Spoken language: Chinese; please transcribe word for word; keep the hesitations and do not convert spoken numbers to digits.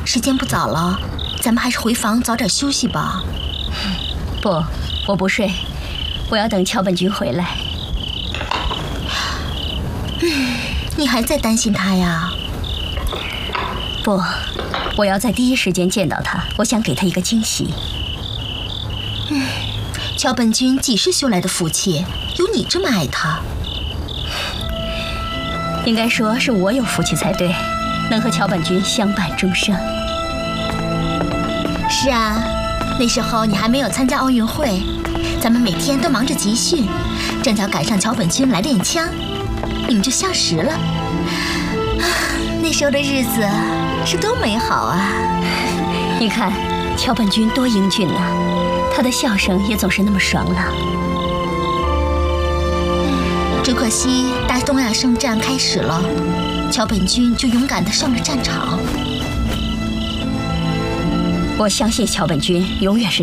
时间不早了，咱们还是回房早点休息吧。 不，我不睡，我要等桥本君回来。 嗯，你还在担心他呀？ 不，我要在第一时间见到他，我想给他一个惊喜。 嗯，桥本君几世修来的福气，有你这么爱他。 应该说是我有福气才对，能和桥本君相伴终生。 是啊，那时候你还没有参加奥运会，咱们每天都忙着集训，正巧赶上桥本君来练枪，你们就相识了。啊，那时候的日子是多美好啊！ 你看，桥本君多英俊啊，他的笑声也总是那么爽朗。 只可惜大东亚圣战开始了，桥本君就勇敢地上了战场。 我相信桥本君永远是